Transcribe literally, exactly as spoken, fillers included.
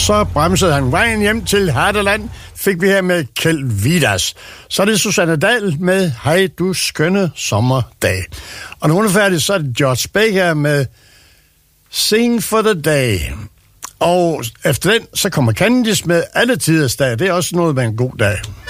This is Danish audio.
så bremsede han vejen hjem til Herteland, fik vi her med Kjeld Vidas. Så er det Susanne Dahl med Hej du skønne sommerdag. Og når hun er færdig, så er det George Baker med Sing for the Day. Og efter den, så kommer Candice med Alle tiders dag. Det er også noget med en god dag.